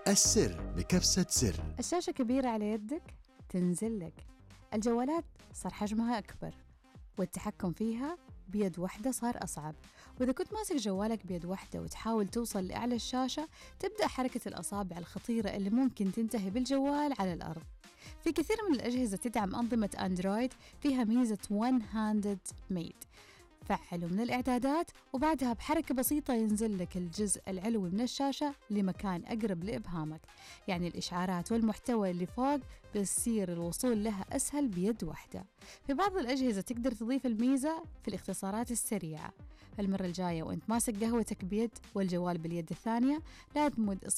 السر بكبسة سر. الشاشة كبيرة على يدك تنزل لك. الجوالات صار حجمها أكبر والتحكم فيها بيد واحدة صار أصعب، وإذا كنت ماسك جوالك بيد واحدة وتحاول توصل لأعلى الشاشة تبدأ حركة الأصابع الخطيرة اللي ممكن تنتهي بالجوال على الأرض. في كثير من الأجهزة تدعم أنظمة أندرويد فيها ميزة One Handed Made، فعله من الإعدادات وبعدها بحركة بسيطة ينزل لك الجزء العلوي من الشاشة لمكان أقرب لإبهامك، يعني الإشعارات والمحتوى اللي فوق بيصير الوصول لها أسهل بيد واحدة. في بعض الأجهزة تقدر تضيف الميزة في الاختصارات السريعة. المرة الجاية وانت ماسك قهوتك بيد والجوال باليد الثانية لا تمد